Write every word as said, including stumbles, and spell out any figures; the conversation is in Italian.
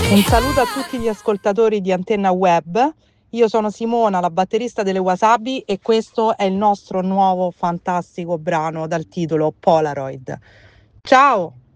Un saluto a tutti gli ascoltatori di Antenna Web. Io sono Simona, la batterista delle Wasabi, e questo è il nostro nuovo fantastico brano dal titolo Polaroid. Ciao!